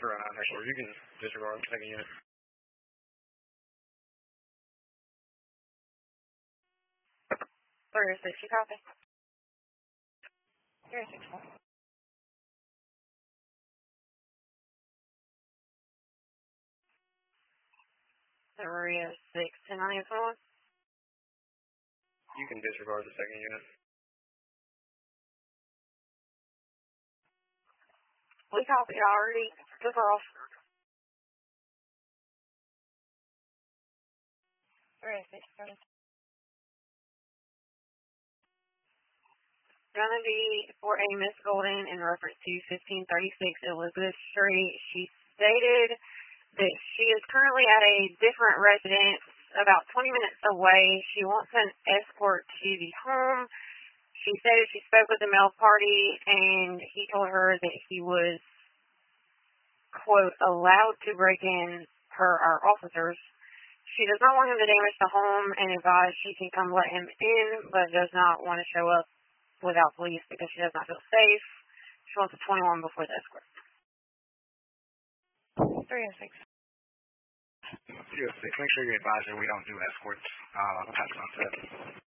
Actually, you can disregard the second unit. 306, you copy? 306. 306, 1091. You can disregard the second unit. We copied already. Took off. 306. Gonna be for a Miss Golden in reference to 1536 Elizabeth Street. She stated that she is currently at a different residence about 20 minutes away. She wants an escort to the home. She said she spoke with the male party and he told her that he was, quote, allowed to break in per our officers. She does not want him to damage the home and advised she can come let him in, but does not want to show up without police because she does not feel safe. She wants a 21 before the escort. 306. 306, make sure you advise her we don't do escorts. Pass on to that.